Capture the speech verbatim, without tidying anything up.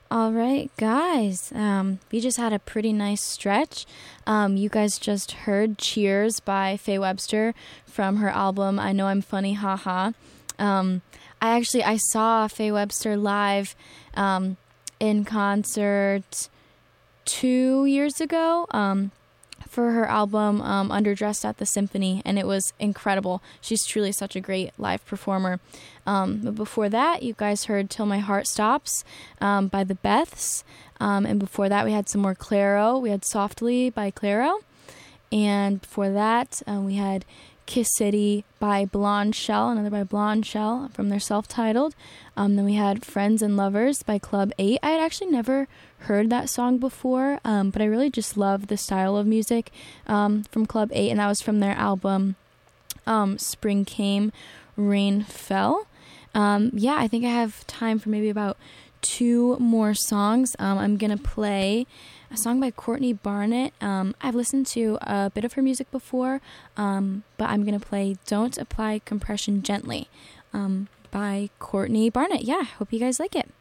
All right, guys. Um, we just had a pretty nice stretch. Um, you guys just heard Cheers by Faye Webster from her album I Know I'm Funny, Haha. Um, I actually, I saw Faye Webster live um, in concert two years ago. Um, for her album um, Underdressed at the Symphony, and it was incredible. She's truly such a great live performer. Um, but before that, you guys heard Till My Heart Stops um, by the Beths, um, and before that we had some more Clairo. We had Softly by Clairo, and before that um, we had Kiss City by Blonde Shell, another by Blonde Shell from their self-titled. Um, then we had Friends and Lovers by Club eight. I had actually never heard that song before, um, but I really just love the style of music um, from Club eight, and that was from their album um, Spring Came, Rain Fell. Um, yeah, I think I have time for maybe about two more songs. Um, I'm going to play a song by Courtney Barnett. Um, I've listened to a bit of her music before, um, but I'm going to play Don't Apply Compression Gently um, by Courtney Barnett. Yeah, hope you guys like it.